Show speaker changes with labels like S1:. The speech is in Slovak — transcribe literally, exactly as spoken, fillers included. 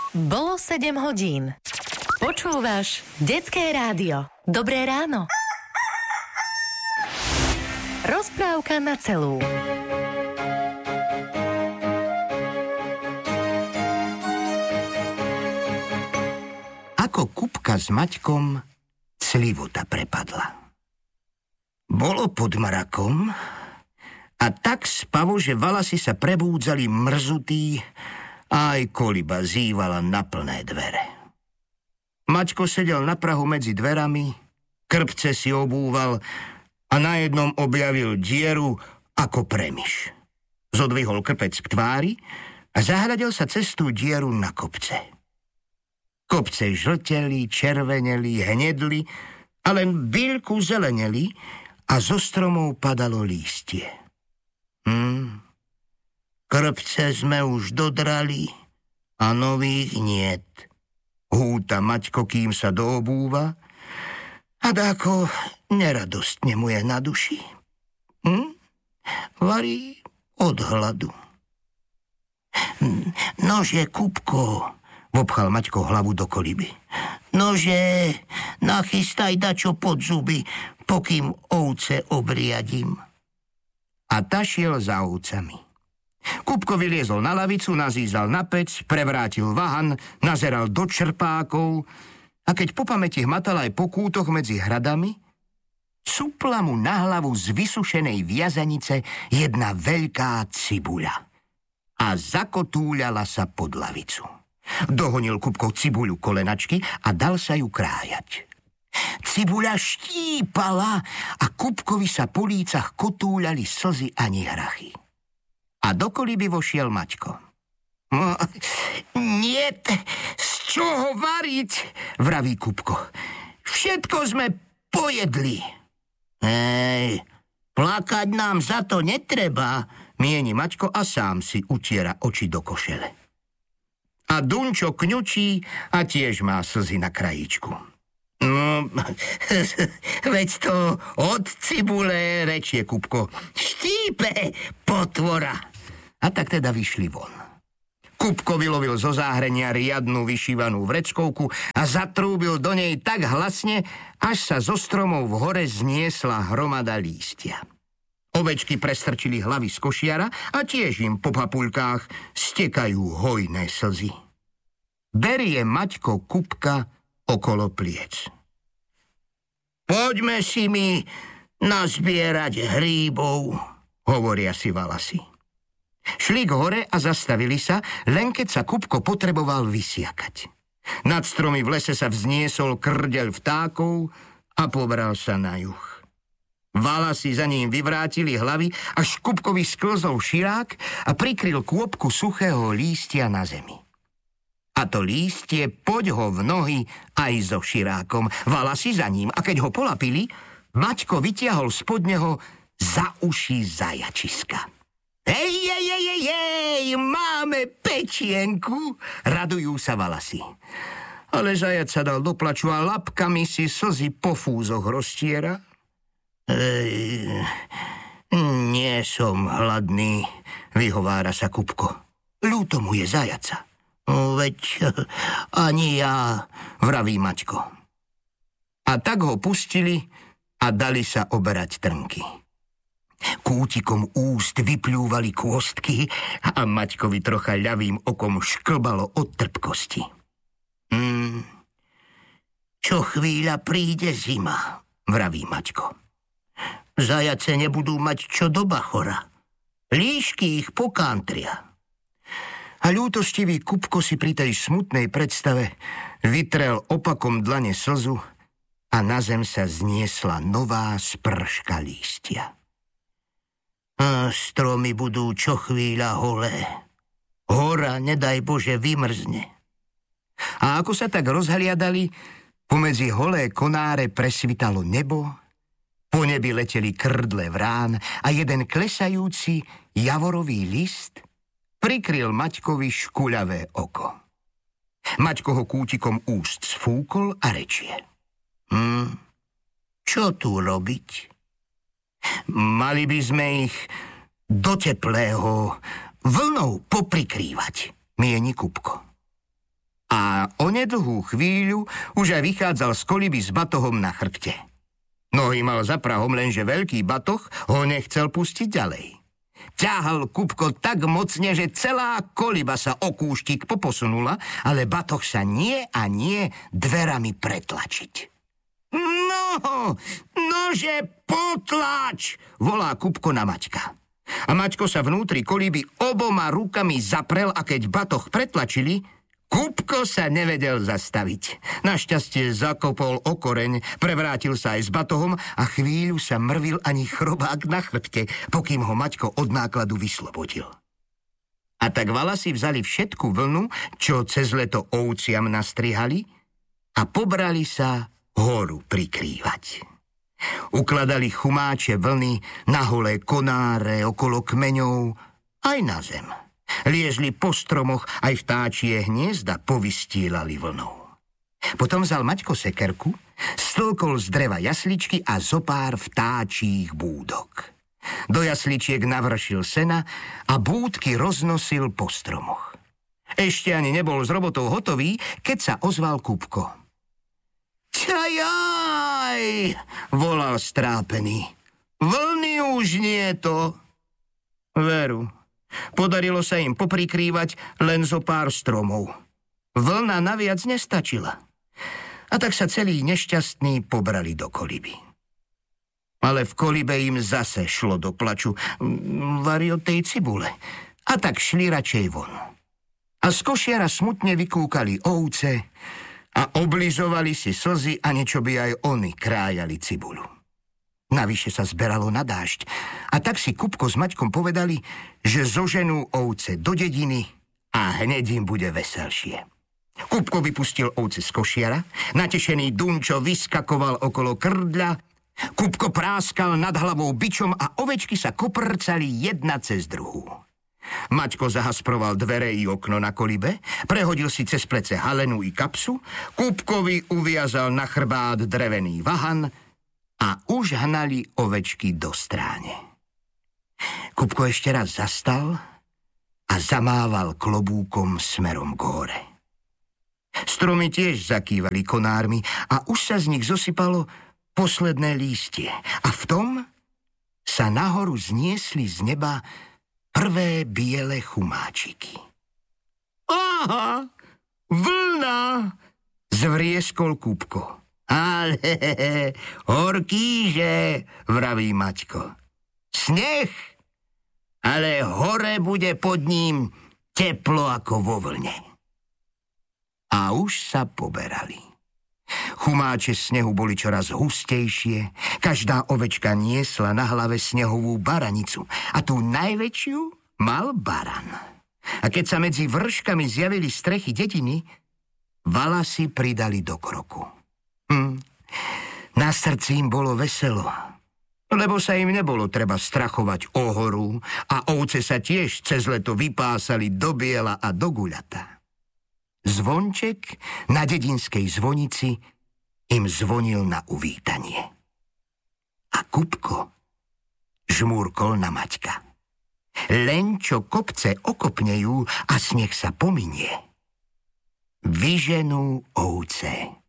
S1: Bolo sedem hodín. Počúvaš Detské rádio. Dobré ráno. Rozprávka na celú.
S2: Ako Kupka s Maťkom slivota prepadla. Bolo pod mrakom a tak spavo, že valasy sa prebúdzali mrzutí a aj koliba zývala na plné dvere. Maťko sedel na prahu medzi dverami, krpce si obúval a na jednom objavil dieru ako premiš. Zodvihol krpec k tvári a zahľadil sa cez tú dieru na kopce. Kopce žlteli, červeneli, hnedli a len bíľku zeleneli a zo stromov padalo lístie. Hm, krpce sme už dodrali a nových niet. Húta Maťko, kým sa doobúva a dáko neradostne mu je na duši. Hm? Varí od hladu. Nože, Kupko, vopchal Maťko hlavu do koliby. Nože, nachystaj dačo pod zuby, pokým ovce obriadím. A ta šiel za ovcami. Kupko vyliezol na lavicu, nazízal na pec, prevrátil vahan, nazeral do čerpákov a keď po pamäti hmatal aj po kútoch medzi hradami, cupla mu na hlavu z vysušenej viazanice jedna veľká cibuľa a zakotúľala sa pod lavicu. Dohonil Kupko cibuľu kolenačky a dal sa ju krájať. Cibuľa štípala a Kupkovi sa po lícach kotúľali slzy ani hrachy. A do koliby vošiel Maťko. No, niet z čoho variť, vraví Kupko. Všetko sme pojedli. Ej, plakať nám za to netreba, mieni Maťko a sám si utiera oči do košele. A Dunčo kňučí a tiež má slzy na krajíčku. No, veď to od cibule, rečie Kupko. Štípe, potvora. A tak teda vyšli von. Kupko vylovil zo záhrenia riadnu vyšívanú vreckovku a zatrúbil do nej tak hlasne, až sa zo stromov v hore zniesla hromada lístia. Ovečky prestrčili hlavy z košiara a tiež im po papuľkách stekajú hojné slzy. Berie Maťko Kupka okolo pliec. Poďme si mi nazbierať hríbov, hovoria si valasy. Šli k hore a zastavili sa, len keď sa Kupko potreboval vysiakať. Nad stromy v lese sa vzniesol krdeľ vtákov a pobral sa na juh. Valasy za ním vyvrátili hlavy, až Kupkovi sklzol širák a prikryl kôpku suchého lístia na zemi. A to lístie poď ho v nohy aj so širákom. Valasy za ním a keď ho polapili, Maťko vytiahol spod neho za uši zajačiska. Hej, hej, hej, hej, hej, máme pečienku, radujú sa valasy. Ale zajac sa dal do plaču a labkami si slzy po fúzoch roztiera. Ej, nie som hladný, vyhovára sa Kupko. Ľúto mu je zajaca. Veď ani ja, vraví Maťko. A tak ho pustili a dali sa oberať trnky. Kútikom úst vypľúvali kôstky a Maťkovi trocha ľavým okom šklbalo od trpkosti. Hmm, čo chvíľa príde zima, vraví Maťko. Zajace nebudú mať čo do bachora. Líšky ich pokántria. A ľútostivý Kupko si pri tej smutnej predstave vytrel opakom dlane slzu a na zem sa zniesla nová sprška lístia. A stromy budú čo chvíľa holé. Hora, nedaj Bože, vymrzne. A ako sa tak rozhliadali, pomedzi holé konáre presvitalo nebo, po nebi leteli krdle vrán a jeden klesajúci javorový list prikryl Maťkovi škuľavé oko. Maťko ho kútikom úst sfúkol a rečie. Hm, čo tu robiť? Mali by sme ich do teplého vlnou poprikrývať, mieni Kupko. a onedlhú chvíľu už aj vychádzal z koliby s batohom na chrbte. Nohy mal za prahom, lenže veľký batoh ho nechcel pustiť ďalej. Ťahal Kupko tak mocne, že celá koliba sa o kúštik poposunula, ale batoh sa nie a nie dverami pretlačiť. No, nože potlač, volá Kupko na Maťka. A Maťko sa vnútri koliby oboma rukami zaprel a keď batoh pretlačili, Kupko sa nevedel zastaviť. Našťastie zakopol o koreň, prevrátil sa aj s batohom a chvíľu sa mrvil ani chrobák na chrbte, pokým ho Maťko od nákladu vyslobodil. A tak Valasi vzali všetku vlnu, čo cez leto ovciam nastrihali, a pobrali sa horu prikrývať. Ukladali chumáče vlny na holé konáre okolo kmeňov aj na zem. Liezli po stromoch, aj vtáčie hniezda povystílali vlnou. Potom vzal Maťko sekerku, stĺkol z dreva jasličky a zopár vtáčích búdok. Do jasličiek navršil sena a búdky roznosil po stromoch. Ešte ani nebol s robotou hotový, keď sa ozval Kupko. Čajaj, volal strápený. Vlny už nie to. Veru. Podarilo sa im poprikrývať len zo pár stromov. Vlna naviac nestačila. A tak sa celí nešťastní pobrali do koliby. Ale v kolibe im zase šlo do plaču vari od tej cibule. A tak šli radšej von. A z košiara smutne vykúkali ovce a oblizovali si slzy, a niečo by aj oni krájali cibulu. Navyše sa zberalo na dážď a tak si Kupko s Maťkom povedali, že zoženú ovce do dediny a hneď im bude veselšie. Kupko vypustil ovce z košiara, natešený Dunčo vyskakoval okolo krdľa, Kupko práskal nad hlavou bičom a ovečky sa koprcali jedna cez druhú. Maťko zahasproval dvere i okno na kolibe, prehodil si cez plece halenu i kapsu, Kupkovi uviazal na chrbát drevený vahan a už hnali ovečky do stráne. Kupko ešte raz zastal a zamával klobúkom smerom k hore. Stromy tiež zakývali konármi a už sa z nich zosypalo posledné lístie. A v tom sa nahoru zniesli z neba prvé biele chumáčiky. Aha, vlna, zvrieskol Kupko. Ale horkýže, vraví Maťko. Sneh, ale hore bude pod ním teplo ako vo vlne. A už sa poberali. Chumáče snehu boli čoraz hustejšie, každá ovečka niesla na hlave snehovú baranicu a tú najväčšiu mal baran. A keď sa medzi vrškami zjavili strechy dediny, Valasi pridali do kroku. Hm. Na srdci im bolo veselo, lebo sa im nebolo treba strachovať o horu a ovce sa tiež cez leto vypásali do biela a do guľata. Zvonček na dedinskej zvonici im zvonil na uvítanie. A Kupko žmúrkol na Maťka. Len čo kopce okopnejú a sneh sa pominie, vyženú ovce